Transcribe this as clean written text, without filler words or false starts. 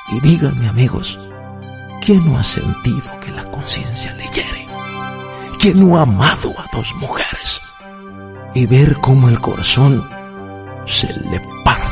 Y díganme, amigos, ¿quién no ha sentido que la conciencia le hiere? ¿Quién no ha amado a dos mujeres? Y ver cómo el corazón se le parte